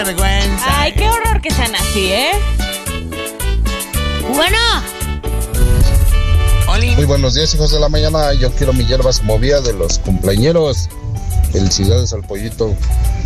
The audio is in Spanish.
vergüenza. Ay, qué horror que sean así, ¿eh? Bueno. Oli. Muy buenos días, hijos de la mañana. Yo quiero mi hierba se movía de los cumpleañeros. Felicidades al pollito.